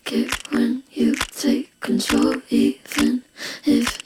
like it when you take control, even if